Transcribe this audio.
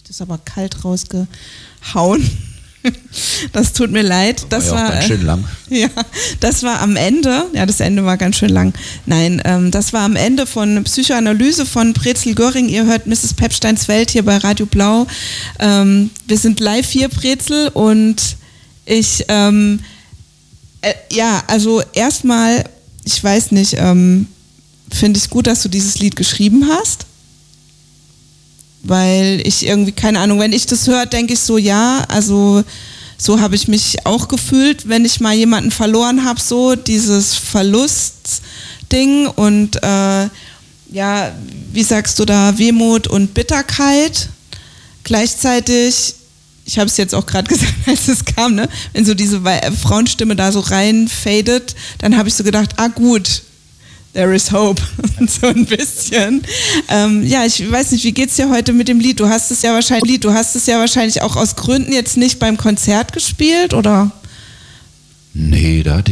Das ist aber kalt rausgehauen. Das tut mir leid. Das war ganz schön lang. Ja, das war am Ende. Ja, das Ende war ganz schön lang. Nein, das war am Ende von Psychoanalyse von Brezel Göring. Ihr hört Mrs. Pepsteins Welt hier bei Radio Blau. Wir sind live hier, Brezel, und ich, also erstmal, ich weiß nicht, finde ich es gut, dass du dieses Lied geschrieben hast. Weil ich irgendwie, keine Ahnung, wenn ich das höre, denke ich so, ja, also so habe ich mich auch gefühlt, wenn ich mal jemanden verloren habe, so dieses Verlustding und wie sagst du da, Wehmut und Bitterkeit. Gleichzeitig, ich habe es jetzt auch gerade gesagt, als es kam, ne, wenn so diese Frauenstimme da so reinfadet, dann habe ich so gedacht, gut, there is hope, so ein bisschen. Ich weiß nicht, wie geht's dir heute mit dem Lied? Du hast es ja wahrscheinlich auch aus Gründen jetzt nicht beim Konzert gespielt, oder? Nee, da hatte